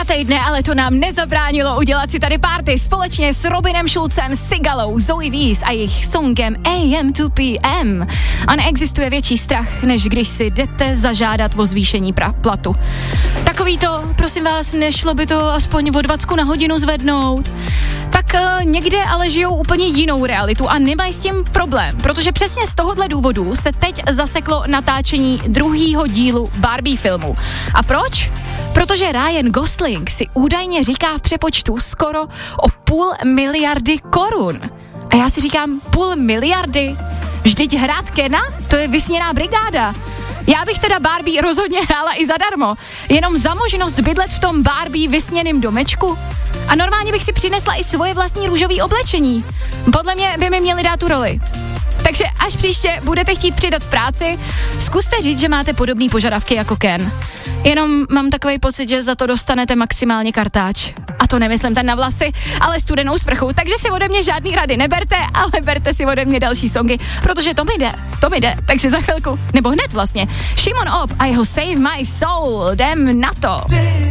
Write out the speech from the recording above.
týdne, ale to nám nezabránilo udělat si tady party společně s Robinem Schulzem, Sigalou, Zoe Wees a jejich songem AM to PM. A neexistuje větší strach, než když si jdete zažádat o zvýšení platu. Takový to, prosím vás, nešlo by to aspoň o 20 na hodinu zvednout? Tak někde ale žijou úplně jinou realitu a nemají s tím problém, protože přesně z tohohle důvodu se teď zaseklo natáčení druhého dílu Barbie filmu. A proč? Protože Ryan Gosling si údajně říká v přepočtu skoro o 500 miliardy korun. A já si říkám, 500 miliardy? Vždyť hrát Kena? To je vysněná brigáda. Já bych teda Barbie rozhodně hrála i zadarmo. Jenom za možnost bydlet v tom Barbie vysněným domečku. A normálně bych si přinesla i svoje vlastní růžové oblečení. Podle mě by mi měli dát tu roli. Takže až příště budete chtít přidat v práci, zkuste říct, že máte podobné požadavky jako Ken. Jenom mám takový pocit, že za to dostanete maximálně kartáč. A to nemyslím ten na vlasy, ale studenou sprchu. Takže si ode mě žádný rady neberte, ale berte si ode mě další songy, protože to mi jde. Takže za chvilku, nebo hned vlastně, Šimon Ob a jeho Save My Soul, jdem na to.